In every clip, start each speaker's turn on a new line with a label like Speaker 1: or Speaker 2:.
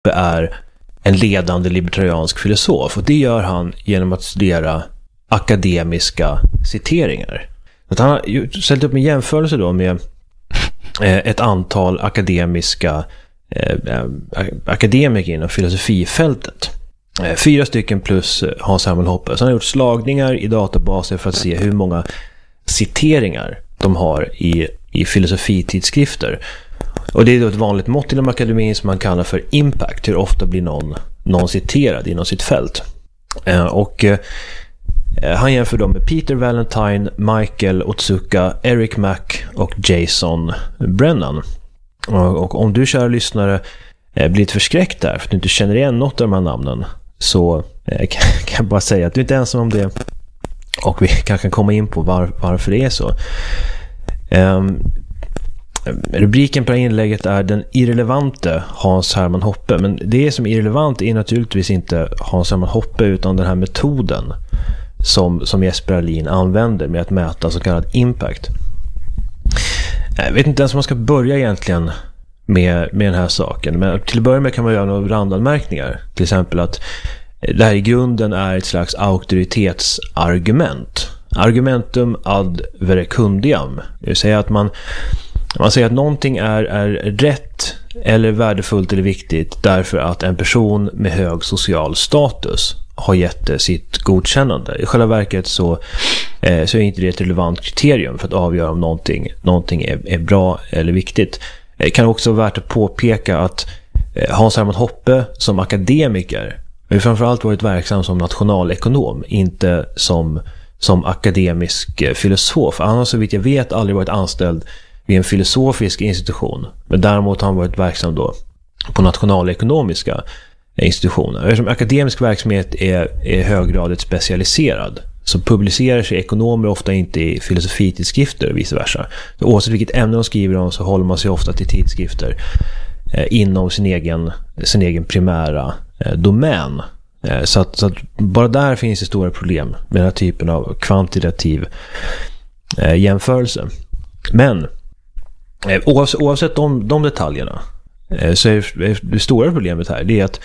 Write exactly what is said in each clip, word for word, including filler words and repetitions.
Speaker 1: är en ledande libertariansk filosof, och det gör han genom att studera akademiska citeringar. Att han har ställt upp en jämförelse då med ett antal akademiska eh, akademiker inom filosofifältet. Eh, fyra stycken plus Hans Hermann Hoppe. Så han har gjort slagningar i databaser för att se hur många citeringar de har i, i filosofitidskrifter. Och det är då ett vanligt mått inom akademin som man kallar för impact. Hur ofta blir någon, någon citerad inom sitt fält. Eh, och eh, han jämför dem med Peter Valentine, Michael Otsuka, Eric Mack och Jason Brennan. Och, och om du, kära lyssnare, eh, blir lite förskräckt där för att du inte känner igen något av de här namnen, så eh, kan, kan jag bara säga att du inte är ensam om det. Och vi kanske kan komma in på var, varför det är så. Um, rubriken på inlägget är Den irrelevante Hans Hermann Hoppe. Men det som är irrelevant är naturligtvis inte Hans Hermann Hoppe, utan den här metoden som, som Jesper Ahlin använder med att mäta så kallad impact. Jag vet inte ens om man ska börja egentligen med, med den här saken. Men till att börja med kan man göra några randanmärkningar. Till exempel att det här i grunden är ett slags auktoritetsargument. Argumentum ad verecundiam. Det vill säga att man, man säger att någonting är, är rätt eller värdefullt eller viktigt därför att en person med hög social status har gett det sitt godkännande. I själva verket så, eh, så är inte det ett relevant kriterium för att avgöra om någonting, någonting är, är bra eller viktigt. Det kan också vara värt att påpeka att eh, Hans Hermann Hoppe som akademiker har framförallt varit verksam som nationalekonom, inte som, som akademisk filosof. Han har så vitt jag vet aldrig varit anställd vid en filosofisk institution, men däremot har han varit verksam då på nationalekonomiska institutioner. Eftersom akademisk verksamhet är i höggradigt specialiserad så publicerar sig ekonomer ofta inte i filosofitidskrifter och vice versa. Så oavsett vilket ämne de skriver om så håller man sig ofta till tidskrifter eh, inom sin egen, sin egen primära eh, domän. Eh, så, att, så att bara där finns det stora problem med den här typen av kvantitativ eh, jämförelse. Men eh, oavsett, oavsett de, de detaljerna så är det stora problemet här det är att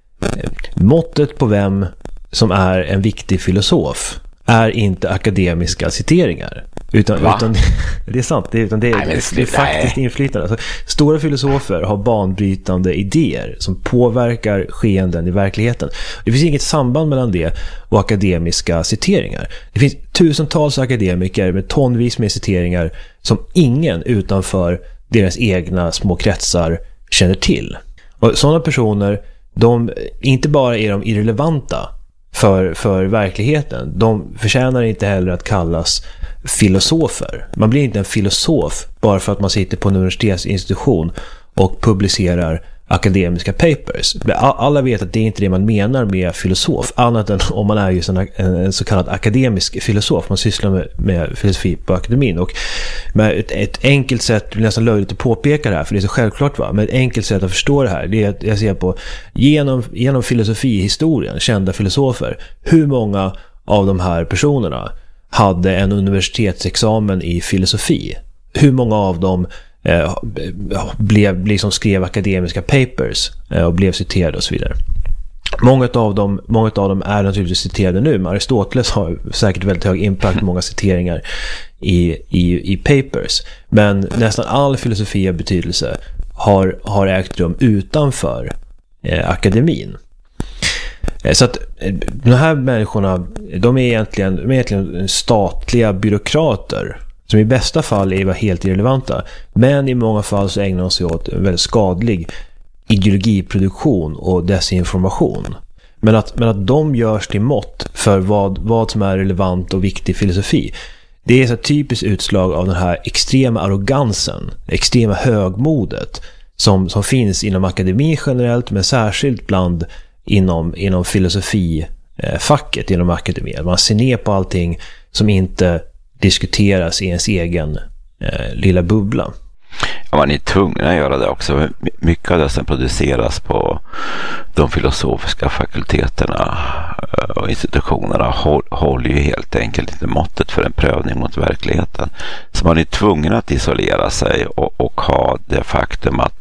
Speaker 1: måttet på vem som är en viktig filosof är inte akademiska citeringar utan, utan det är sant det är, utan det är, nej, det, det är faktiskt inflytande. Alltså, stora filosofer har banbrytande idéer som påverkar skeenden i verkligheten. Det finns inget samband mellan det och akademiska citeringar. Det finns tusentals akademiker med tonvis med citeringar som ingen utanför deras egna små kretsar känner till. Och sådana personer, de inte bara är de irrelevanta för, för verkligheten, de förtjänar inte heller att kallas filosofer. Man blir inte en filosof bara för att man sitter på en universitetsinstitution och publicerar akademiska papers. Alla vet att det är inte det man menar med filosof, annat än om man är just en, en så kallad akademisk filosof. Man sysslar med, med filosofi på akademin. Och med ett, ett enkelt sätt, det är nästan löjligt att påpeka det här, för det är så självklart, va? Men ett enkelt sätt att förstå det här, det är att jag ser på genom, genom filosofihistorien, kända filosofer, hur många av de här personerna hade en universitetsexamen i filosofi. Hur många av dem Eh, blev, liksom skrev akademiska papers eh, och blev citerade och så vidare. Många av dem, många av dem är naturligtvis citerade nu, men Aristoteles har säkert väldigt hög impact, många citeringar i, i, i papers, men nästan all filosofi av betydelse har, har ägt rum utanför eh, akademin. Eh, så att eh, de här människorna, de är egentligen, de är egentligen statliga byråkrater som i bästa fall är helt irrelevanta, men i många fall så ägnar de sig åt en väldigt skadlig ideologiproduktion och desinformation. Men att, men att de görs till mått för vad, vad som är relevant och viktig filosofi, det är så typiskt utslag av den här extrema arrogansen, extrema högmodet som, som finns inom akademin generellt, men särskilt bland inom, inom filosofifacket inom akademin. Man ser ner på allting som inte diskuteras i ens egen eh, lilla bubbla.
Speaker 2: Ja, man är tvungen att göra det också. Mycket av det som produceras på de filosofiska fakulteterna och institutionerna håll, håller ju helt enkelt inte måttet för en prövning mot verkligheten. Så man är tvungen att isolera sig och, och ha det faktum att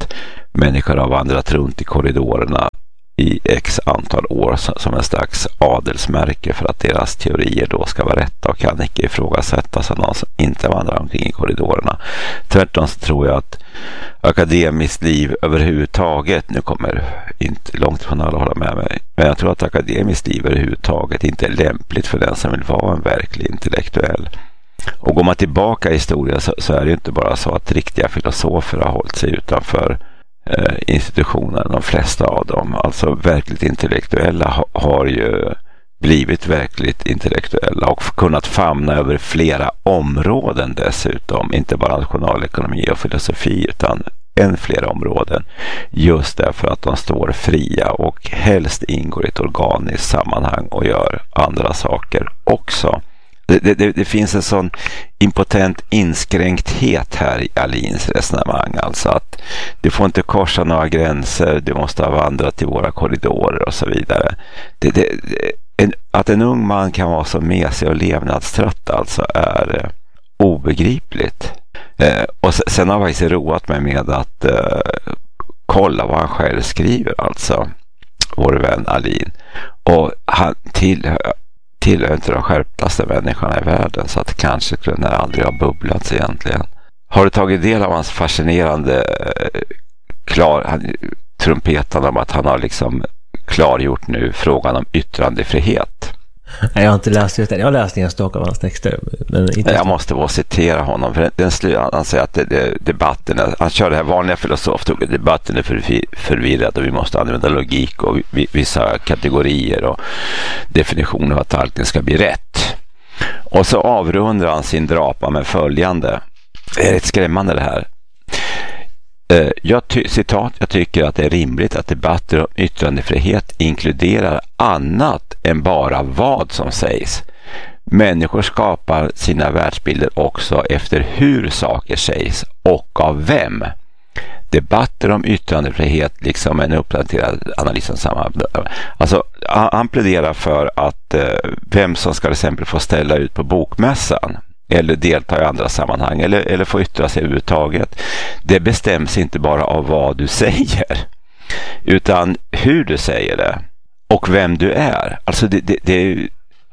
Speaker 2: människor har vandrat runt i korridorerna i x antal år som en slags adelsmärke för att deras teorier då ska vara rätta och kan icke ifrågasättas av någon som inte vandrar omkring i korridorerna. Tvärtom så tror jag att akademiskt liv överhuvudtaget, nu kommer inte långt från alla hålla med mig, men jag tror att akademiskt liv överhuvudtaget inte är lämpligt för den som vill vara en verklig intellektuell. Och går man tillbaka i historien så, så är det ju inte bara så att riktiga filosofer har hållit sig utanför eh, institutioner, de flesta av dem. Alltså verkligt intellektuella ha, har ju blivit verkligt intellektuella och kunnat famna över flera områden dessutom. Inte bara nationalekonomi och filosofi utan än fler områden. Just därför att de står fria och helst ingår i ett organiskt sammanhang och gör andra saker också. Det, det, det finns en sån impotent inskränkthet här i Ahlins resonemang. Alltså att du får inte korsa några gränser, du måste ha vandrat i våra korridorer och så vidare. Det, det, en, att en ung man kan vara så mesig och levnadstrött alltså är eh, obegripligt. Eh, och sen har jag faktiskt roat mig med att eh, kolla vad han själv skriver, alltså vår vän Ahlin. Och han tillhör tillhör inte de skärptaste människorna i världen, så att kanske den här aldrig har bubblats egentligen. Har du tagit del av hans fascinerande klar, han, trumpetande om att han har liksom klargjort nu frågan om yttrandefrihet?
Speaker 1: Jag har inte läst just det. Jag har läst en stock av hans texter. Men inte
Speaker 2: jag måste bara citera honom. För den slu, han säger att det, det, debatten, han kör det här vanliga filosoftoget. Debatten är för, förvirrad och vi måste använda logik och vissa kategorier och definitioner av att allting ska bli rätt. Och så avrundar han sin drapa med följande. Det är rätt skrämmande det här. Jag, ty- citat, jag tycker att det är rimligt att debatter om yttrandefrihet inkluderar annat än bara vad som sägs. Människor skapar sina världsbilder också efter hur saker sägs och av vem. Debatter om yttrandefrihet liksom en uppdaterad analys av samma. Alltså, han pläderar för att eh, vem som ska till exempel få ställa ut på bokmässan eller delta i andra sammanhang eller, eller få yttra sig överhuvudtaget. Det bestäms inte bara av vad du säger utan hur du säger det och vem du är. Alltså det, det, det är ju,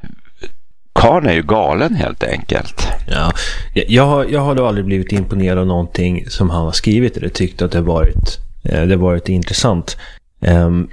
Speaker 2: Karn är ju galen helt enkelt.
Speaker 1: Ja, jag har, jag har då aldrig blivit imponerad av någonting som han har skrivit eller tyckt att det varit, det varit intressant. Um,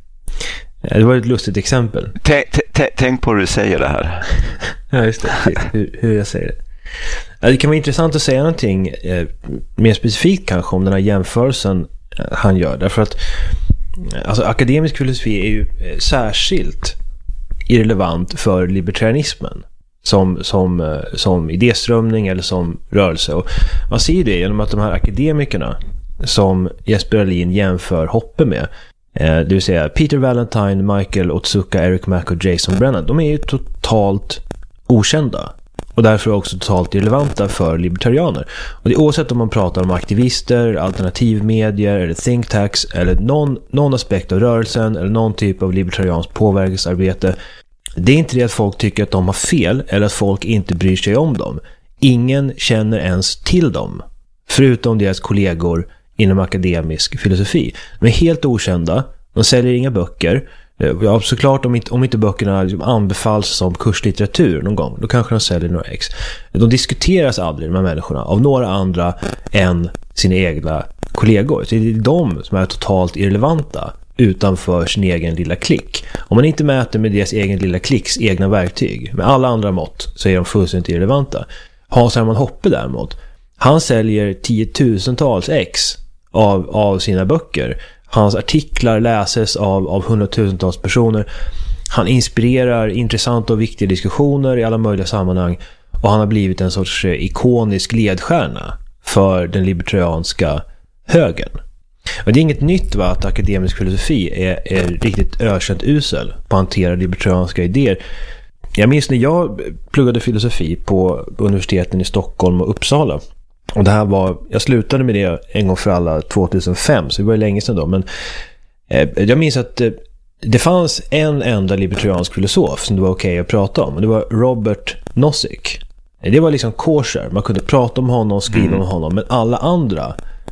Speaker 1: det var ett lustigt exempel.
Speaker 2: T- t- tänk på hur du säger det här.
Speaker 1: Ja, just det. Hur, hur jag säger det. Ja, det kan vara intressant att säga någonting eh, mer specifikt kanske om den här jämförelsen eh, han gör. Därför att alltså, akademisk filosofi är ju eh, särskilt irrelevant för libertarianismen som, som, eh, som idéströmning eller som rörelse. Och man ser det genom att de här akademikerna som Jesper Ahlin jämför Hoppe med, det vill säga Peter Valentine, Michael Otsuka, Eric Mack och Jason Brennan, de är ju totalt okända och därför också totalt irrelevanta för libertarianer. Och det är oavsett om man pratar om aktivister, alternativmedier eller think tanks eller någon, någon aspekt av rörelsen eller någon typ av libertariansk påverkansarbete. Det är inte det att folk tycker att de har fel eller att folk inte bryr sig om dem. Ingen känner ens till dem förutom deras kollegor inom akademisk filosofi. De är helt okända, de säljer inga böcker. Ja, såklart om inte, om inte böckerna liksom anbefalls som kurslitteratur någon gång, då kanske de säljer några ex. De diskuteras aldrig, de här människorna, av några andra än sina egna kollegor. Så det är de som är totalt irrelevanta utanför sin egen lilla klick. Om man inte mäter med deras egen lilla klicks egna verktyg, med alla andra mått, så är de fullständigt irrelevanta. Hans Hermann Hoppe däremot, han säljer tiotusentals ex av, av sina böcker. Hans artiklar läses av, av hundratusentals personer. Han inspirerar intressanta och viktiga diskussioner i alla möjliga sammanhang. Och han har blivit en sorts ikonisk ledstjärna för den libertarianska högern. Och det är inget nytt va, att akademisk filosofi är, är riktigt ökänt usel på att hantera libertarianska idéer. Jag minns när jag pluggade filosofi på universiteten i Stockholm och Uppsala. Och det här var, jag slutade med det en gång för alla tjugohundrafem, så det var ju länge sedan då. Men eh, jag minns att eh, det fanns en enda libertariansk filosof som det var okej okay att prata om. Och det var Robert Nozick. Det var liksom kosher. Man kunde prata om honom och skriva mm. om honom. Men alla andra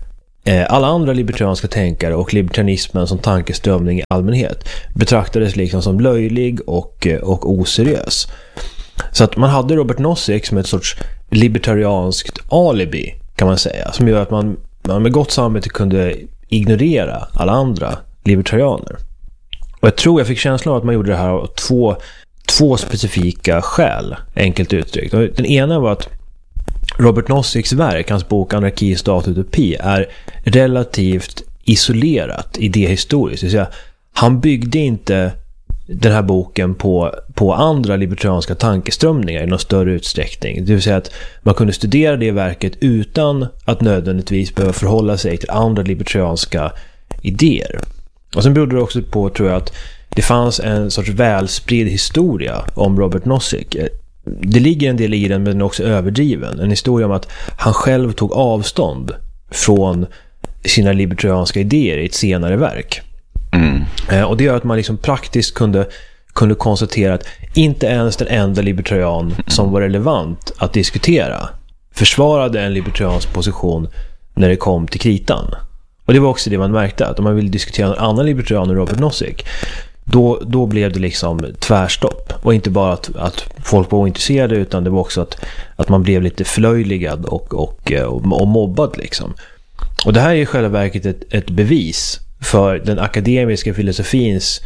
Speaker 1: alla andra libertarianska tänkare och libertarianismen som tankeströmning i allmänhet betraktades liksom som löjlig och, och oseriös. Så att man hade Robert Nozick som ett sorts libertarianskt alibi, kan man säga, som gör att man, man med gott samvete kunde ignorera alla andra libertarianer. Och jag tror jag fick känslan av att man gjorde det här av två, två specifika skäl, enkelt uttryckt. Och den ena var att Robert Nozicks verk, hans bok Anarki, stat och utopi, är relativt isolerat idéhistoriskt. Det vill säga, han byggde inte den här boken på, på andra libertarianska tankeströmningar i någon större utsträckning. Det vill säga att man kunde studera det verket utan att nödvändigtvis behöva förhålla sig till andra libertarianska idéer. Och sen berodde det också på, tror jag, att det fanns en sorts välspridd historia om Robert Nozick. Det ligger en del i den, men den är också överdriven. En historia om att han själv tog avstånd från sina libertarianska idéer i ett senare verk. Mm. Eh, och det gör att man liksom praktiskt kunde, kunde konstatera att inte ens den enda libertarian som var relevant att diskutera försvarade en libertariansk position när det kom till kritan. Och det var också det man märkte, att om man ville diskutera en annan libertarian än Robert Nozick, Då, då blev det liksom tvärstopp. Och inte bara att, att folk var ointresserade, utan det var också att, att man blev lite förlöjligad och, och, och, och mobbad liksom. Och det här är i själva verket ett, ett bevis för den akademiska filosofins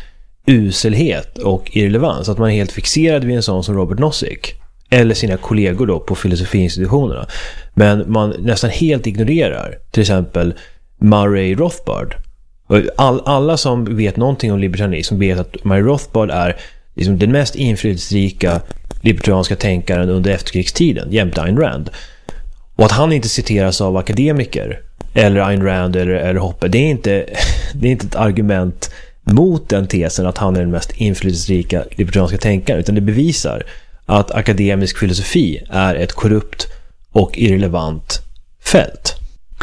Speaker 1: uselhet och irrelevans. Att man är helt fixerad vid en sån som Robert Nozick eller sina kollegor då på filosofiinstitutionerna. Men man nästan helt ignorerar till exempel Murray Rothbard. All, alla som vet någonting om libertarianism vet att Murray Rothbard är liksom den mest inflytelserika libertarianska tänkaren under efterkrigstiden, jämte Ayn Rand. Och att han inte citeras av akademiker eller Ayn Rand eller, eller Hoppe, det är, inte, det är inte ett argument mot den tesen att han är den mest inflytelserika libertarianska tänkaren, utan det bevisar att akademisk filosofi är ett korrupt och irrelevant fält.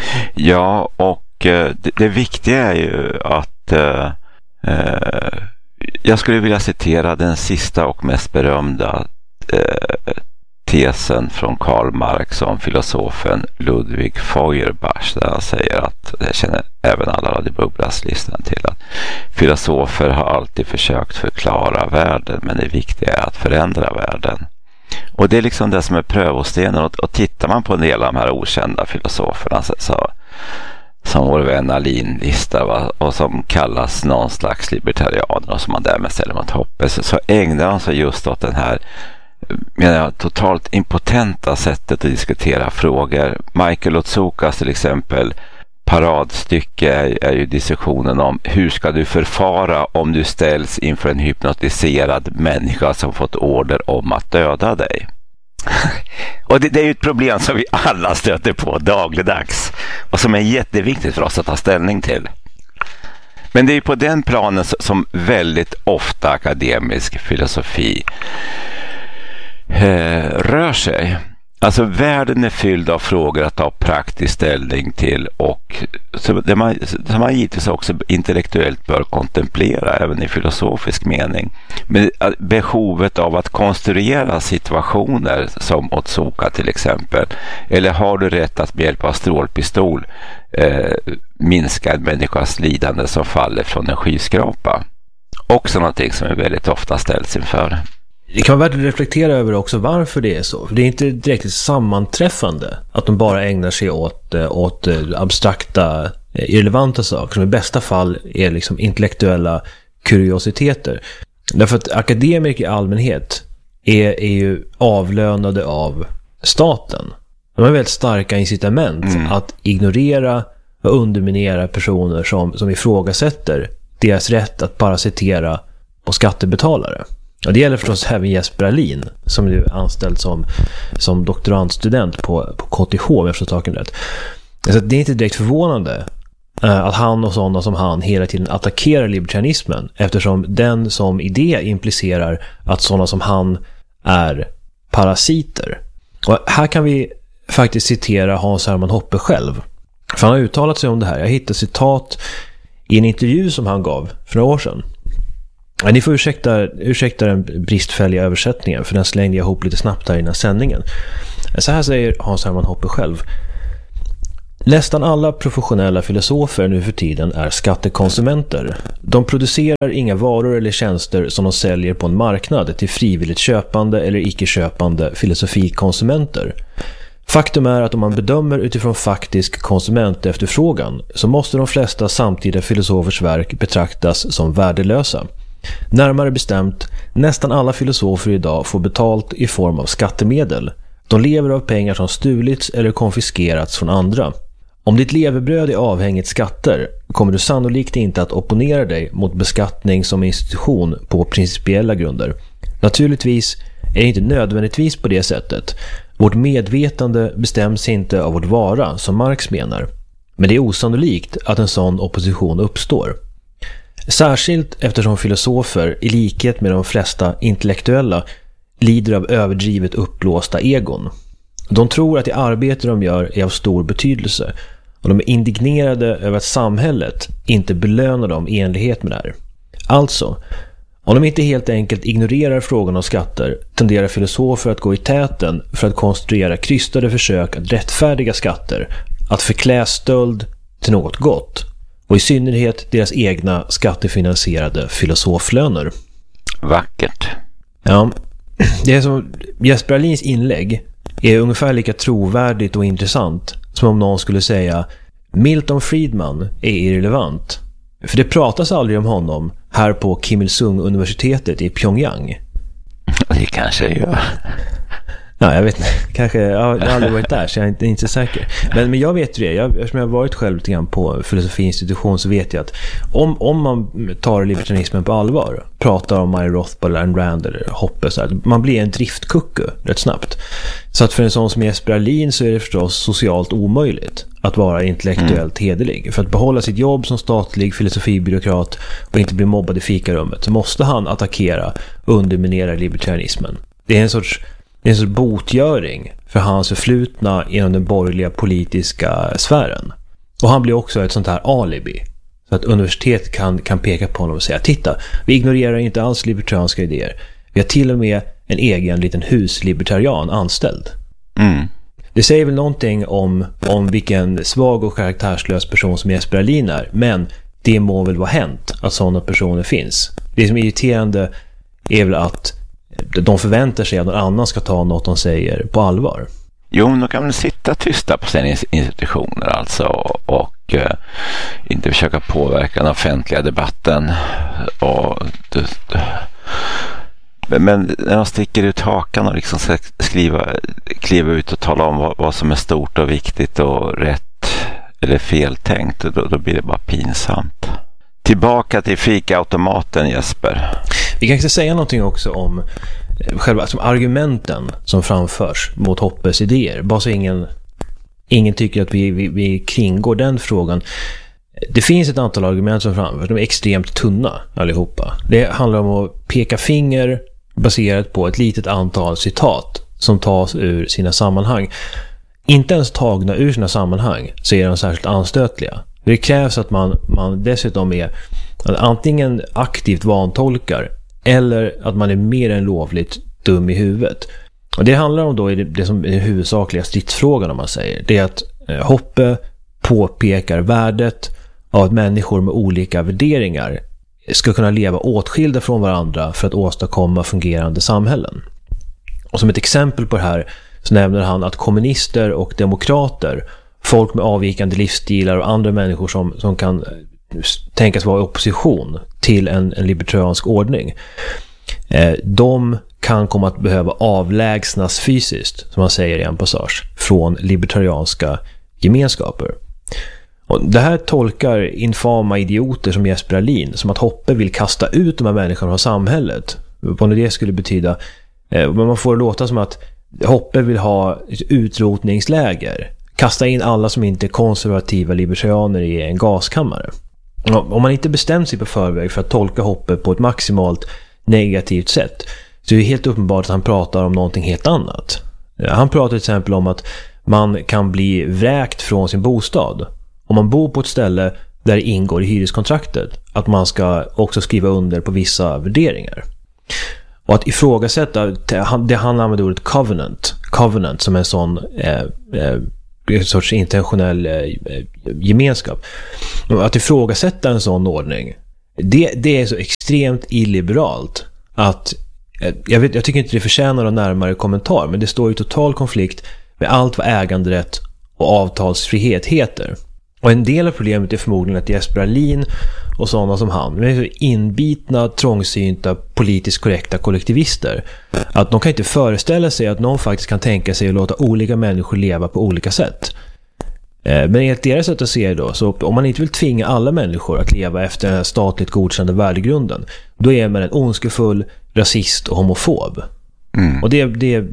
Speaker 2: Ja, och det, det viktiga är ju att eh, eh, jag skulle vilja citera den sista och mest berömda eh, tesen från Karl Marx om filosofen Ludwig Feuerbach, där han säger att, det känner även alla Radio Bubblas-listan till, att filosofer har alltid försökt förklara världen, men det viktiga är att förändra världen. Och det är liksom det som är prövostenen, och, och tittar man på en del av de här okända filosoferna så, så som vår vän Alin listar, va? Och som kallas någon slags libertarianer och som man därmed ställer mot Hoppe, så, så ägnar han sig just åt den här, menar jag, totalt impotenta sättet att diskutera frågor. Michael Otsukas till exempel paradstycke är, är ju diskussionen om hur ska du förfara om du ställs inför en hypnotiserad människa som fått order om att döda dig. Och det, det är ju ett problem som vi alla stöter på dagligdags och som är jätteviktigt för oss att ta ställning till. Men det är ju på den planen som väldigt ofta akademisk filosofi eh, rör sig. Alltså världen är fylld av frågor att ta praktisk ställning till, och så det man, som man givetvis också intellektuellt bör kontemplera även i filosofisk mening. Men behovet av att konstruera situationer som Otsuka till exempel, eller har du rätt att med hjälp av strålpistol eh, minska en människas lidande som faller från en skyskrapa. Också någonting som är väldigt ofta ställs inför.
Speaker 1: Det kan vara värt att reflektera över också varför det är så. För det är inte direkt sammanträffande att de bara ägnar sig åt, åt abstrakta, irrelevanta saker som i bästa fall är liksom intellektuella kuriositeter. Därför att akademiker i allmänhet är, är ju avlönade av staten. De har väldigt starka incitament mm. att ignorera och underminera personer som, som ifrågasätter deras rätt att parasitera på skattebetalare. Och det gäller förstås även Jesper Alin, som är anställd som, som doktorandstudent på, på K T H, om jag förstår saken rätt. Så det är inte direkt förvånande uh, att han och sådana som han hela tiden attackerar libertarianismen, eftersom den som idé implicerar att sådana som han är parasiter. Och här kan vi faktiskt citera Hans Hermann Hoppe själv. För han har uttalat sig om det här. Jag hittade citat i en intervju som han gav för några år sedan. Ja, ni får ursäkta, ursäkta den bristfälliga översättningen, för den slängde jag ihop lite snabbt här innan sändningen. Så här säger Hans Hermann Hoppe själv. Nästan alla professionella filosofer nu för tiden är skattekonsumenter. De producerar inga varor eller tjänster som de säljer på en marknad till frivilligt köpande eller icke-köpande filosofikonsumenter. Faktum är att om man bedömer utifrån faktisk konsumentefterfrågan så måste de flesta samtida filosofers verk betraktas som värdelösa. Närmare bestämt, nästan alla filosofer idag får betalt i form av skattemedel. De lever av pengar som stulits eller konfiskerats från andra. Om ditt levebröd är avhängigt skatter kommer du sannolikt inte att opponera dig mot beskattning som institution på principiella grunder. Naturligtvis är det inte nödvändigtvis på det sättet. Vårt medvetande bestäms inte av vårt vara, som Marx menar. Men det är osannolikt att en sån opposition uppstår. Särskilt eftersom filosofer, i likhet med de flesta intellektuella, lider av överdrivet uppblåsta egon. De tror att det arbete de gör är av stor betydelse och de är indignerade över att samhället inte belönar dem i enlighet med det här. Alltså, om de inte helt enkelt ignorerar frågan om skatter tenderar filosofer att gå i täten för att konstruera krystade försök att rättfärdiga skatter, att förklä stöld till något gott och i synnerhet deras egna skattefinansierade filosoflöner.
Speaker 2: Vackert.
Speaker 1: Ja, det är som Jesper Alins inlägg är ungefär lika trovärdigt och intressant som om någon skulle säga Milton Friedman är irrelevant. För det pratas aldrig om honom här på Kim Il-sung-universitetet i Pyongyang.
Speaker 2: Det kanske gör.
Speaker 1: Ja, jag vet inte. Kanske, jag har aldrig varit där så jag är inte, inte säker. Men, men jag vet ju det. Jag, eftersom jag har varit själv lite grann på filosofiinstitution så vet jag att om, om man tar libertarianismen på allvar, pratar om Maya Rothbard eller Ayn Rand eller Hoppe så här, man blir en driftkucku rätt snabbt. Så att för en sån som Jesper Alin så är det förstås socialt omöjligt att vara intellektuellt mm. hederlig. För att behålla sitt jobb som statlig filosofibyråkrat och inte bli mobbad i fikarummet så måste han attackera och underminera libertarianismen. Det är en sorts Det är en sorts botgöring för hans förflutna inom den borgerliga politiska sfären. Och han blir också ett sånt här alibi. Så att universitet kan, kan peka på honom och säga titta, vi ignorerar inte alls libertarianska idéer. Vi har till och med en egen liten huslibertarian anställd.
Speaker 2: Mm.
Speaker 1: Det säger väl någonting om, om vilken svag och karaktärslös person som Jesper Alin är. Men det må väl vara hänt att sådana personer finns. Det som är irriterande är väl att de förväntar sig att någon annan ska ta något de säger på allvar.
Speaker 2: Jo, men de kan väl sitta tysta på sina institutioner alltså och, och uh, inte försöka påverka den offentliga debatten. Och, du, du. Men, men när de sticker ut hakan och liksom ska skriva, kliva ut och tala om vad, vad som är stort och viktigt och rätt eller fel tänkt, då, då blir det bara pinsamt. Tillbaka till fikaautomaten, Jesper.
Speaker 1: Vi kan inte säga någonting också om själva alltså argumenten som framförs mot Hoppes idéer. Bara så ingen, ingen tycker att vi, vi, vi kringgår den frågan. Det finns ett antal argument som framförs. De är extremt tunna allihopa. Det handlar om att peka finger baserat på ett litet antal citat som tas ur sina sammanhang. Inte ens tagna ur sina sammanhang så är de särskilt anstötliga. Det krävs att man, man dessutom är antingen aktivt vantolkar eller att man är mer än lovligt dum i huvudet. Och det handlar om då, det, det som är den huvudsakliga stridsfrågan om man säger. Det är att eh, Hoppe påpekar värdet av att människor med olika värderingar ska kunna leva åtskilda från varandra för att åstadkomma fungerande samhällen. Och som ett exempel på det här så nämner han att kommunister och demokrater, folk med avvikande livsstilar och andra människor som, som kan tänkas vara i opposition till en, en libertariansk ordning, eh, de kan komma att behöva avlägsnas fysiskt, som man säger i en passage, från libertarianska gemenskaper. Och det här tolkar infama idioter som Jesper Alin som att Hoppe vill kasta ut de här människorna från samhället. Vad det skulle betyda. Eh, men man får det låta som att Hoppe vill ha ett utrotningsläger. Kasta in alla som inte är konservativa libertarianer i en gaskammare. Om man inte bestämt sig på förväg för att tolka Hoppe på ett maximalt negativt sätt så är det helt uppenbart att han pratar om någonting helt annat. Han pratar till exempel om att man kan bli vräkt från sin bostad om man bor på ett ställe där det ingår i hyreskontraktet att man ska också skriva under på vissa värderingar. Och att ifrågasätta, det han använder ordet covenant, covenant som en sån eh, eh, en sorts intentionell eh, gemenskap. Att ifrågasätta en sån ordning, det, det är så extremt illiberalt att eh, jag, vet, jag tycker inte det förtjänar någon närmare kommentar, men det står i total konflikt med allt vad äganderätt och avtalsfrihet heter. Och en del av problemet är förmodligen att Jesper Ahlin och sådana som han är så inbitna, trångsynta, politiskt korrekta kollektivister att de kan inte föreställa sig att någon faktiskt kan tänka sig att låta olika människor leva på olika sätt. Men enligt deras sätt att se då, så om man inte vill tvinga alla människor att leva efter den här statligt godkända värdegrunden, då är man en ondskefull rasist och homofob. Mm. Och det, det är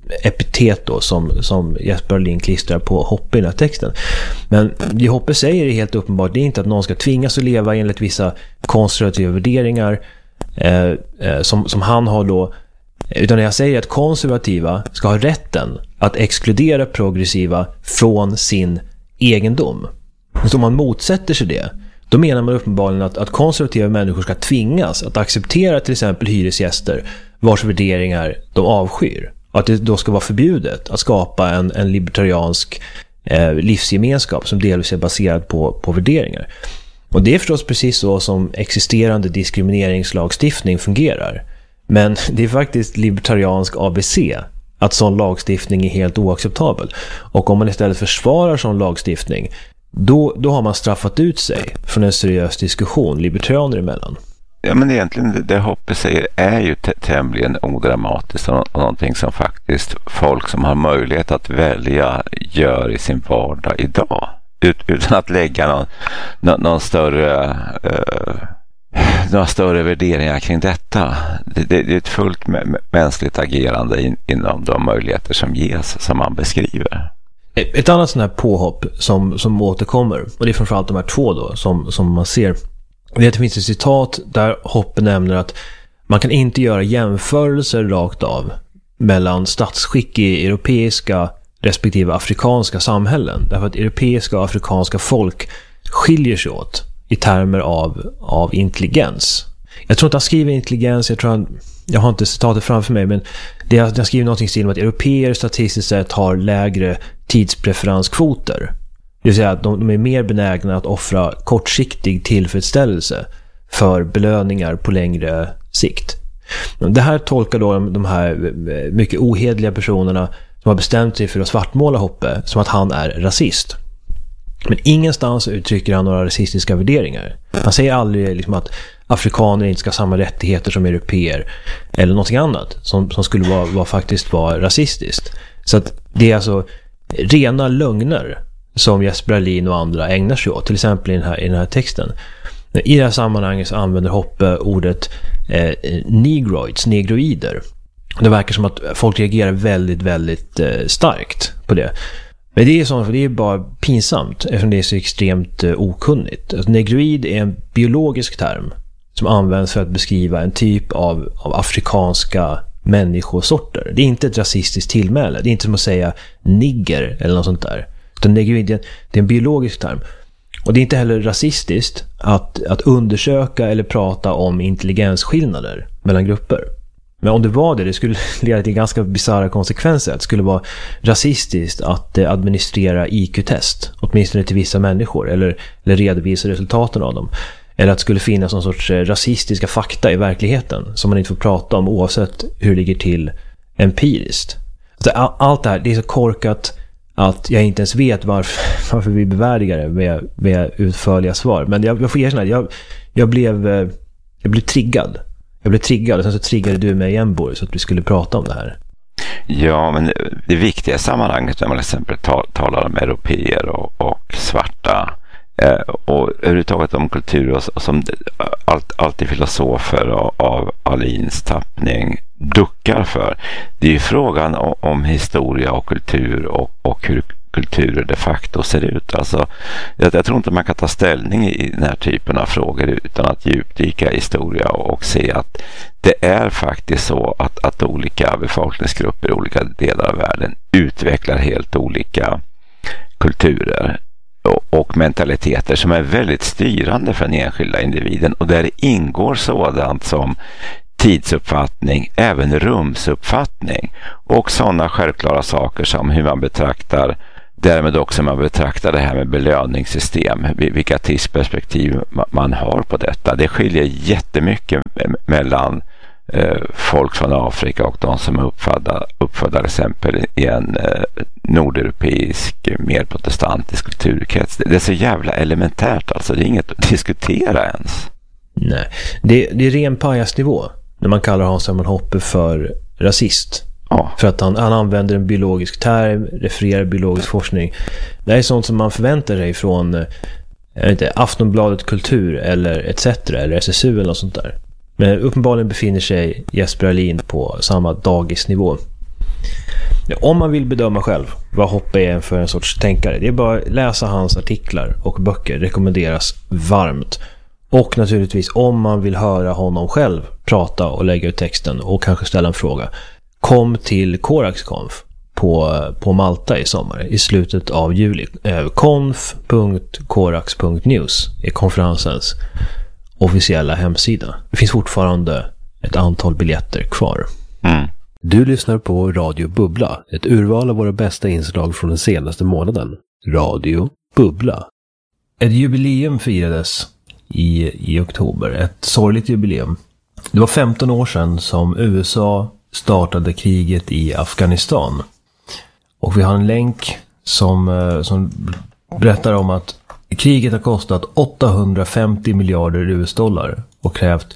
Speaker 1: epitet då som, som Jesper Ahlin klistrar på Hoppe i den här texten. Men det Hoppe säger är helt uppenbart, det är inte att någon ska tvingas att leva enligt vissa konservativa värderingar eh, eh, som, som han har då, utan jag säger att konservativa ska ha rätten att exkludera progressiva från sin egendom. Så om man motsätter sig det, då menar man uppenbarligen att, att konservativa människor ska tvingas att acceptera till exempel hyresgäster vars värderingar de avskyr. Och att det då ska vara förbjudet att skapa en, en libertariansk eh, livsgemenskap som delvis är baserad på, på värderingar. Och det är förstås precis så som existerande diskrimineringslagstiftning fungerar. Men det är faktiskt libertariansk A B C att sån lagstiftning är helt oacceptabel. Och om man istället försvarar sån lagstiftning, då, då har man straffat ut sig från en seriös diskussion libertarianer emellan.
Speaker 2: Ja, men egentligen det Hoppe säger är ju t- tämligen odramatiskt och, och någonting som faktiskt folk som har möjlighet att välja gör i sin vardag idag. Ut, utan att lägga någon, någon, någon större uh, några större värderingar kring detta. Det, det, det är ett fullt m- mänskligt agerande in, inom de möjligheter som ges, som man beskriver.
Speaker 1: Ett annat sån här påhopp som, som återkommer, och det är framförallt de här två då som, som man ser, det, det finns ett citat där Hoppe nämner att man kan inte göra jämförelser rakt av mellan statsskick i europeiska respektive afrikanska samhällen, därför att europeiska och afrikanska folk skiljer sig åt i termer av, av intelligens. Jag tror inte han skriver intelligens, jag tror han, jag har inte citatet framför mig, men det är, han skriver någonting i stil med att europeer statistiskt sett har lägre tidspreferenskvoter. Det vill säga att de, de är mer benägna att offra kortsiktig tillfredsställelse för belöningar på längre sikt. Det här tolkar då de här mycket ohederliga personerna som har bestämt sig för att svartmåla Hoppe som att han är rasist. Men ingenstans uttrycker han några rasistiska värderingar. Han säger aldrig liksom att afrikaner inte ska ha samma rättigheter som europeer eller någonting annat som, som skulle vara, vara faktiskt vara rasistiskt. Så att det är alltså rena lögner som Jesper Ahlin och andra ägnar sig åt, till exempel i den här, i den här texten. I det här sammanhanget så använder Hoppe ordet eh, negroids, negroider. Det verkar som att folk reagerar väldigt, väldigt eh, starkt på det. Men det är, så, det är bara pinsamt eftersom det är så extremt eh, okunnigt. Alltså, negroid är en biologisk term som används för att beskriva en typ av, av afrikanska människosorter. Det är inte ett rasistiskt tillmäle. Det är inte som att säga nigger eller något sånt där. Utan negroid är en, det är en biologisk term. Och det är inte heller rasistiskt att, att undersöka eller prata om intelligensskillnader mellan grupper. Men om det var det, det skulle leda till ganska bizarra konsekvenser. Det skulle vara rasistiskt att administrera I Q-test, åtminstone till vissa människor, eller, eller redovisa resultaten av dem. Eller att det skulle finnas någon sorts rasistiska fakta i verkligheten som man inte får prata om oavsett hur det ligger till empiriskt. Alltså, allt det här, det är så korkat att jag inte ens vet varför, varför vi bevärdigar det med, med utförliga svar. Men jag, jag får erkänna, jag, jag, blev, jag blev triggad. Jag blev triggad och sen så triggade du mig igen, Boris, så att vi skulle prata om det här.
Speaker 2: Ja, men det viktiga sammanhanget när man till exempel talar om europeer och, och svarta eh, och överhuvudtaget om kultur och, och som allt, alltid filosofer av, av Ahlins tappning duckar för. Det är ju frågan om, om historia och kultur och, och hur kulturer de facto ser ut. Alltså, jag, jag tror inte man kan ta ställning i den här typen av frågor utan att djupdyka i historia och, och se att det är faktiskt så att, att olika befolkningsgrupper i olika delar av världen utvecklar helt olika kulturer och, och mentaliteter som är väldigt styrande för den enskilda individen, och där ingår sådant som tidsuppfattning, även rumsuppfattning och sådana självklara saker som hur man betraktar därmed också man betraktar det här med belöningssystem, vilka tidsperspektiv man har på detta. Det skiljer jättemycket mellan eh, folk från Afrika och de som är uppfödda, uppfödda till exempel i en eh, nordeuropeisk, mer protestantisk kulturkrets. Det är så jävla elementärt alltså, det är inget att diskutera ens.
Speaker 1: Nej, det, det är ren pajasnivå när man kallar Hans Hermann Hoppe för rasist.
Speaker 2: Ja.
Speaker 1: För att han, han använder en biologisk term, refererar biologisk forskning. Det är sånt som man förväntar sig från jag vet inte, Aftonbladet Kultur eller et cetera eller S S U eller något sånt där. Men uppenbarligen befinner sig Jesper Ahlin på samma dagisnivå. Om man vill bedöma själv vad Hoppe är för en sorts tänkare, det är bara att läsa hans artiklar och böcker, rekommenderas varmt. Och naturligtvis om man vill höra honom själv prata och lägga ut texten och kanske ställa en fråga, kom till Coraxconf på, på Malta i sommar i slutet av juli. Eh, conf punkt corax punkt news är konferensens officiella hemsida. Det finns fortfarande ett antal biljetter kvar.
Speaker 2: Mm.
Speaker 3: Du lyssnar på Radio Bubbla, ett urval av våra bästa inslag från den senaste månaden. Radio Bubbla.
Speaker 1: Ett jubileum firades i, i oktober, ett sorgligt jubileum. Det var femton år sedan som U S A startade kriget i Afghanistan. Och vi har en länk som, som berättar om att kriget har kostat åttahundrafemtio miljarder U S-dollar och krävt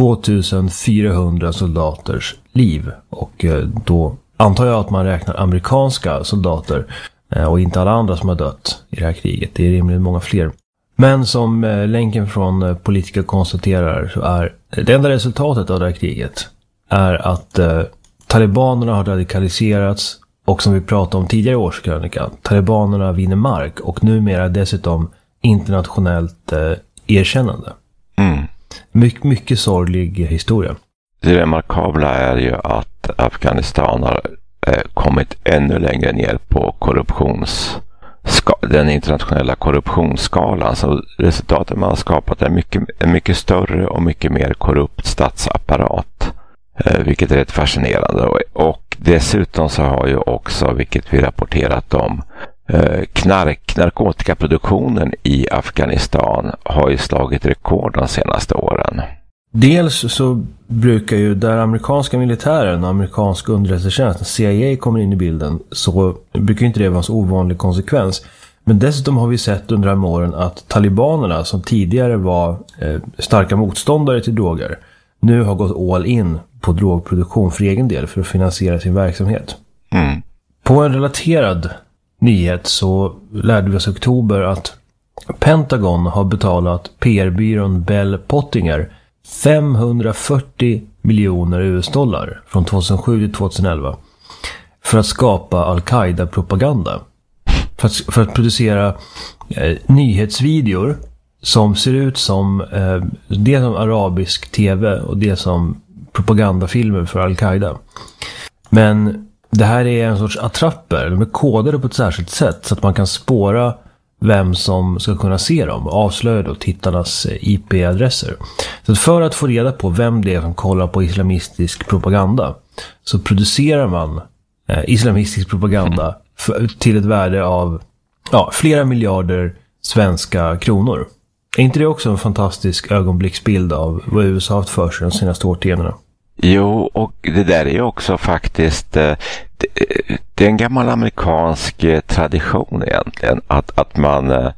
Speaker 1: tvåtusenfyrahundra soldaters liv. Och då antar jag att man räknar amerikanska soldater och inte alla andra som har dött i det här kriget. Det är rimligt många fler. Men som länken från Politika konstaterar så är det enda resultatet av det här kriget är att eh, talibanerna har radikaliserats och som vi pratade om tidigare i årskrönika, talibanerna vinner mark och numera dessutom internationellt eh, erkännande.
Speaker 2: Mm.
Speaker 1: My- mycket sorglig historia.
Speaker 2: Det remarkabla är ju att Afghanistan har eh, kommit ännu längre ner på korruptions den internationella korruptionsskalan. Så resultatet man har skapat är mycket, en mycket större och mycket mer korrupt statsapparat. Eh, vilket är rätt fascinerande. Och, och dessutom så har ju också, vilket vi rapporterat om, eh, knark, narkotikaproduktionen i Afghanistan har ju slagit rekord de senaste åren.
Speaker 1: Dels så brukar ju där amerikanska militären och amerikansk underrättelsetjänst, C I A, kommer in i bilden, så brukar inte det vara en så ovanlig konsekvens. Men dessutom har vi sett under de här åren att talibanerna som tidigare var eh, starka motståndare till droger nu har gått all in på drogproduktion för egen del för att finansiera sin verksamhet.
Speaker 2: Mm.
Speaker 1: På en relaterad nyhet så lärde vi oss i oktober att Pentagon har betalat P R-byrån Bell Pottinger femhundrafyrtio miljoner U S-dollar från tjugohundrasju till tjugoelva för att skapa Al-Qaida-propaganda. För att, för att producera eh, nyhetsvideor som ser ut som eh, det som arabisk tv och det som propagandafilmer för Al-Qaida. Men det här är en sorts attrapper. De är kodade på ett särskilt sätt så att man kan spåra vem som ska kunna se dem och avslöja då tittarnas I P-adresser. Så för att få reda på vem det är som kollar på islamistisk propaganda så producerar man eh, islamistisk propaganda för, till ett värde av ja, flera miljarder svenska kronor. Är inte det också en fantastisk ögonblicksbild av vad U S A har haft för sig de senaste årtiondena?
Speaker 2: Jo, och det där är ju också faktiskt det, det är en gammal amerikansk tradition egentligen att, att man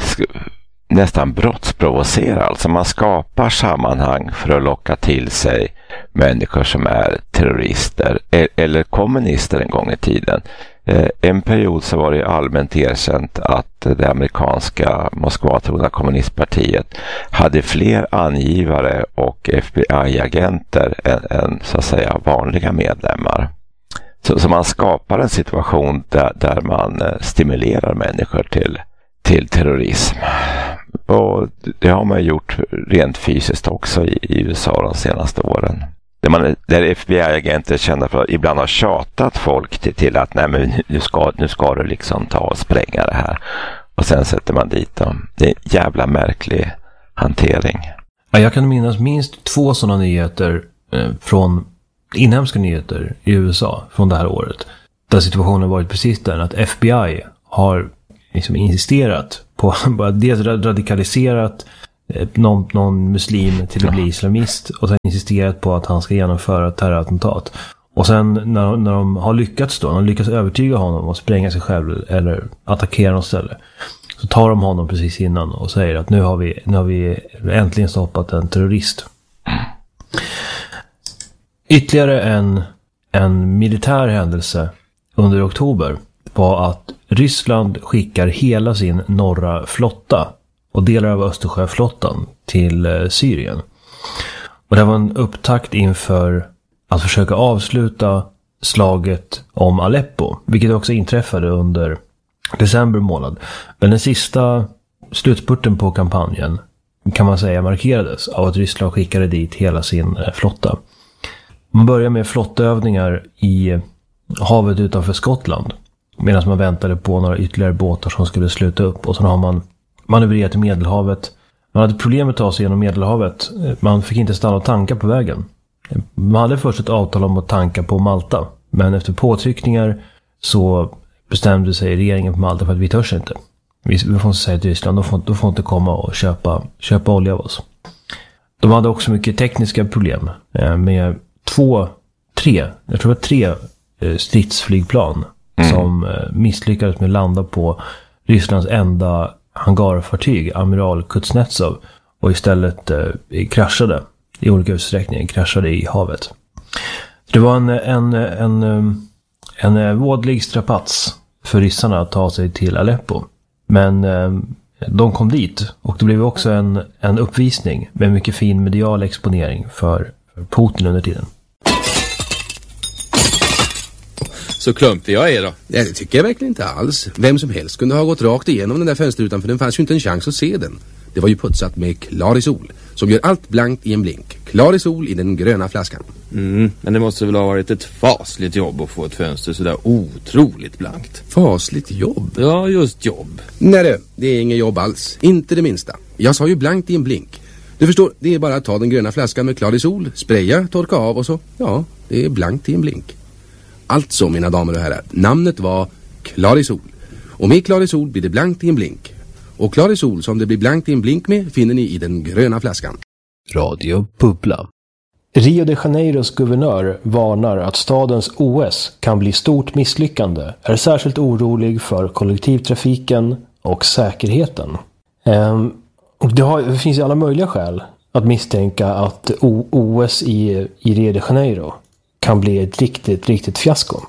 Speaker 2: nästan brottsprovocerar, alltså man skapar sammanhang för att locka till sig människor som är terrorister eller kommunister en gång i tiden. En period så var det allmänt erkänt att det amerikanska Moskva-trogna kommunistpartiet hade fler angivare och F B I-agenter än, än så att säga vanliga medlemmar. Så, så man skapar en situation där, där man stimulerar människor till, till terrorism. Och det har man gjort rent fysiskt också i, i U S A de senaste åren. Där, man, där F B I-agenter känner för att ibland har tjatat folk till, till att nej, men nu, ska, nu ska du liksom ta och spränga det här. Och sen sätter man dit dem. Det är en jävla märklig hantering.
Speaker 1: Ja, jag kan minnas minst två sådana nyheter eh, från inhemska nyheter i U S A från det här året. Där situationen varit precis den att F B I har liksom insisterat på att dels radikaliserat någon, någon muslim till att bli islamist och sen insisterat på att han ska genomföra terrorattentat. Och sen när, när de har lyckats då, när de lyckas övertyga honom att spränga sig själv eller attackera något ställe, så tar de honom precis innan och säger att nu har vi, nu har vi äntligen stoppat en terrorist. Ytterligare en, en militär händelse under oktober var att Ryssland skickar hela sin norra flotta och delar av Östersjöflottan till eh, Syrien. Och det var en upptakt inför att försöka avsluta slaget om Aleppo, vilket också inträffade under december månad. Men den sista slutspurten på kampanjen kan man säga markerades av att Ryssland skickade dit hela sin eh, flotta. Man börjar med flottövningar i havet utanför Skottland medan man väntade på några ytterligare båtar som skulle sluta upp, och så har man manövrerat i Medelhavet. Man hade problem med att ta sig genom Medelhavet. Man fick inte stanna och tanka på vägen. Man hade först ett avtal om att tanka på Malta, men efter påtryckningar så bestämde sig regeringen på Malta för att vi törs inte. Vi får inte säga till Ryssland, de får, de får inte komma och köpa, köpa olja av oss. De hade också mycket tekniska problem med två, tre, jag tror det var tre stridsflygplan mm. som misslyckades med att landa på Rysslands enda hangarfartyg, Amiral Kuznetsov, och istället eh, kraschade i olika utsträckningar, kraschade i havet. Det var en, en, en, en, en vådlig strapats för ryssarna att ta sig till Aleppo. Men eh, de kom dit, och det blev också en, en uppvisning med mycket fin medial exponering för, för Putin under tiden.
Speaker 4: Så klumpig jag är då?
Speaker 5: Ja, det tycker jag verkligen inte alls. Vem som helst kunde ha gått rakt igenom den där fönsterrutan, för den fanns ju inte en chans att se den. Det var ju putsat med Clarisol, som gör allt blankt i en blink. Clarisol i den gröna flaskan.
Speaker 4: Mm, men det måste väl ha varit ett fasligt jobb att få ett fönster sådär otroligt blankt.
Speaker 5: Fasligt jobb?
Speaker 4: Ja, just jobb.
Speaker 5: Nej, det är inget jobb alls. Inte det minsta. Jag sa ju blankt i en blink. Du förstår, det är bara att ta den gröna flaskan med Clarisol, spraya, torka av och så, ja, det är blankt i en blink. Alltså, mina damer och herrar, namnet var Clarisol. Och med Clarisol blir det blankt i en blink. Och Clarisol som det blir blankt i en blink med finner ni i den gröna flaskan.
Speaker 3: Radio Bubbla.
Speaker 1: Rio de Janeiros guvernör varnar att stadens O S kan bli stort misslyckande, är särskilt orolig för kollektivtrafiken och säkerheten. Ehm, och det, har, det finns ju alla möjliga skäl att misstänka att o- OS i, i Rio de Janeiro kan bli ett riktigt, riktigt fiasko.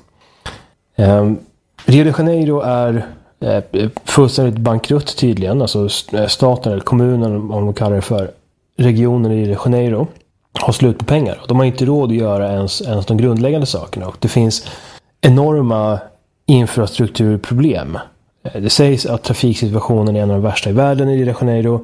Speaker 1: Ehm, Rio de Janeiro är eh, fullständigt bankrutt tydligen, alltså staten eller kommunen, om man kallar det för, regionen i Rio de Janeiro har slut på pengar. De har inte råd att göra ens, ens de grundläggande sakerna. Och det finns enorma infrastrukturproblem. Det sägs att trafiksituationen är en av de värsta i världen i Rio de Janeiro.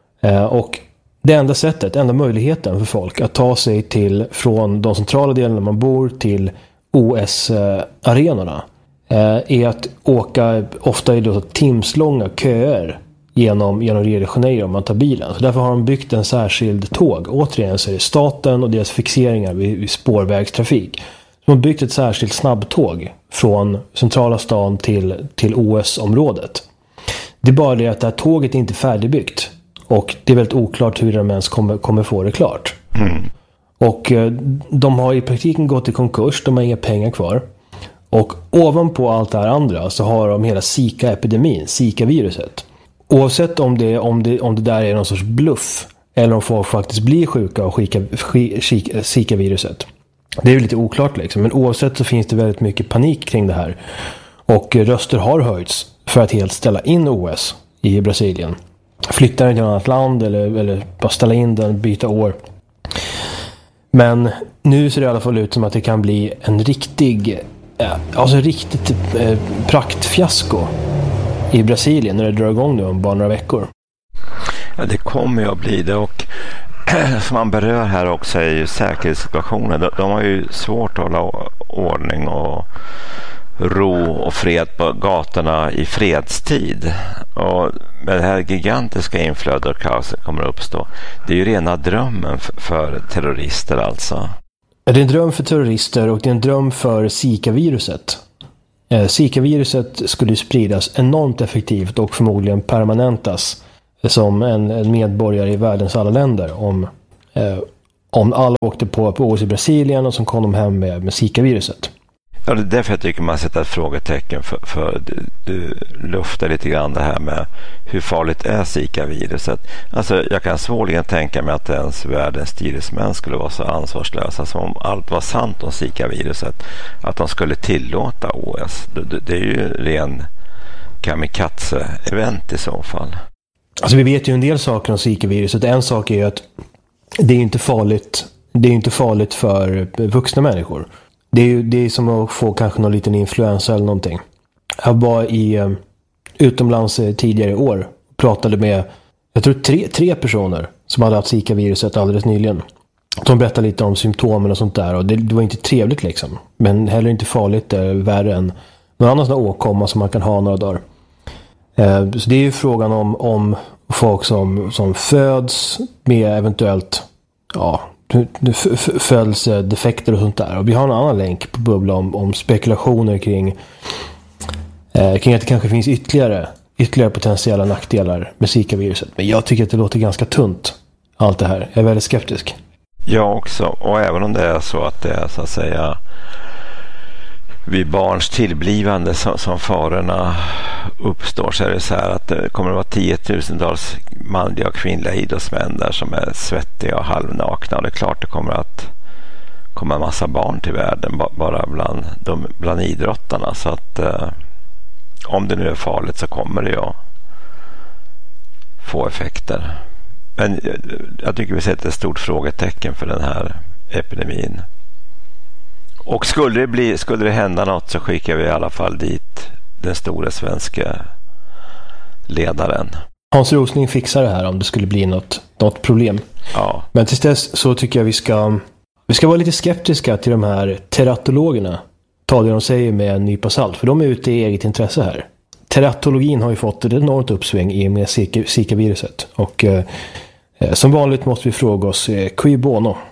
Speaker 1: Och det enda sättet, enda möjligheten för folk att ta sig till från de centrala delarna man bor till O S-arenorna är att åka ofta i då timslånga köer genom, genom Rio de Janeiro om man tar bilen. Så därför har de byggt en särskild tåg. Återigen så är det staten och deras fixeringar vid, vid spårvägstrafik. De har byggt ett särskilt snabbtåg från centrala stan till, till O S-området. Det är bara det att det här tåget är inte färdigbyggt. Och det är väldigt oklart hur de ens kommer, kommer få det klart. Mm. Och de har i praktiken gått i konkurs. De har inga pengar kvar. Och ovanpå allt det här andra så har de hela Zika-epidemin, Zika-viruset. Oavsett om det, om, det, om det där är någon sorts bluff eller om folk faktiskt blir sjuka och skicka Zika-viruset. Det är ju lite oklart liksom. Men oavsett så finns det väldigt mycket panik kring det här. Och röster har höjts för att helt ställa in O S i Brasilien. Flytta den till ett annat land eller, eller bara ställa in den, byta år. Men nu ser det i alla fall ut som att det kan bli en riktig, alltså riktigt eh, praktfiasko i Brasilien när det drar igång nu om bara några veckor.
Speaker 2: Ja, det kommer ju att bli det, och som man berör här också är ju säkerhetssituationen. De, de har ju svårt att hålla ordning och ro och fred på gatorna i fredstid. Och med det här gigantiska inflödet och kaoset kommer att uppstå. Det är ju rena drömmen för, för terrorister alltså.
Speaker 1: Det är en dröm för terrorister och det är en dröm för Zika-viruset. Eh, Zika-viruset skulle spridas enormt effektivt och förmodligen permanentas som en, en medborgare i världens alla länder om, eh, om alla åkte på, på O S i Brasilien och som kom de hem med, med Zika-viruset.
Speaker 2: Ja, det är därför jag tycker man sätter ett frågetecken för, för du, du luftar lite grann det här med hur farligt är Zika-viruset. Alltså jag kan svårligen tänka mig att ens världens styresmän skulle vara så ansvarslösa som om allt var sant om Zika-viruset, att de skulle tillåta O S. Det, det är ju ren kamikaze-event i så fall.
Speaker 1: Alltså vi vet ju en del saker om Zika-viruset. En sak är ju att det är inte farligt, det är inte farligt för vuxna människor. Det är ju det är som att få kanske någon liten influensa eller någonting. Jag var i um, utomlands tidigare i år och pratade med, jag tror tre, tre personer som hade haft Zika-viruset alldeles nyligen. De berättade lite om symptomen och sånt där och det, det var inte trevligt liksom. Men heller inte farligt, det är värre än någon annan sån åkomma som man kan ha några dagar. Uh, så det är ju frågan om, om folk som, som föds med eventuellt, ja, födelsedefekter och sånt där. Och vi har en annan länk på Bubbla om, om spekulationer kring, eh, kring att det kanske finns ytterligare, ytterligare potentiella nackdelar med Zika-viruset. Men jag tycker att det låter ganska tunt, allt det här. Jag är väldigt skeptisk.
Speaker 2: Jag också. Och även om det är så att det är så att säga vid barns tillblivande som, som farorna uppstår, så är det så här att det kommer att vara tiotusentals manliga och kvinnliga idrottsmän där som är svettiga och halvnakna, och det är klart det kommer att komma en massa barn till världen bara bland, de, bland idrottarna, så att eh, om det nu är farligt så kommer det ju få effekter. Men jag, jag tycker vi sätter ett stort frågetecken för den här epidemin. Och skulle det, bli, skulle det hända något så skickar vi i alla fall dit den stora svenska ledaren.
Speaker 1: Hans Rosling fixar det här om det skulle bli något, något problem.
Speaker 2: Ja.
Speaker 1: Men tills dess så tycker jag vi ska, vi ska vara lite skeptiska till de här teratologerna. Ta det de säger med en nypa salt, för de är ute i eget intresse här. Teratologin har ju fått ett enormt uppsving i och med Zika-viruset. Och eh, som vanligt måste vi fråga oss, eh, qui bono?